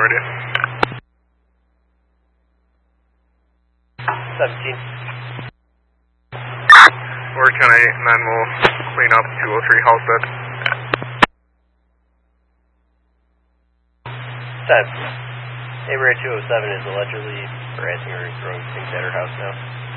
LaGuardia. 17. We're 10-8, and then we'll clean up 203 Halstead. 10. Neighborhood 207 is allegedly harassing or throwing things at her house now.